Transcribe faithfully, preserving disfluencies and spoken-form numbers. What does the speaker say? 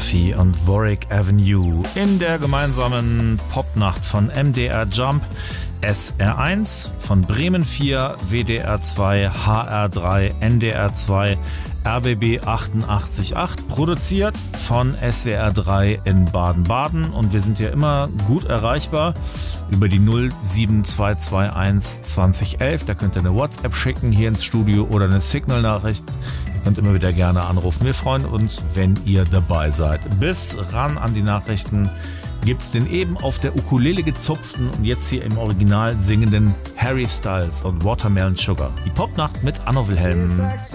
Duffy und Warwick Avenue in der gemeinsamen Popnacht von M D R Jump, S R eins, von Bremen vier, W D R zwei, H R drei, N D R zwei, R B B achtundachtzig Komma acht, produziert von S W R drei in Baden-Baden, und wir sind ja immer gut erreichbar über die null sieben zwei zwei eins zwanzig elf. Da könnt ihr eine WhatsApp schicken hier ins Studio oder eine Signal-Nachricht. Ihr könnt immer wieder gerne anrufen. Wir freuen uns, wenn ihr dabei seid. Bis ran an die Nachrichten gibt's den eben auf der Ukulele gezupften und jetzt hier im Original singenden Harry Styles und Watermelon Sugar. Die Popnacht mit Anno Wilhelm.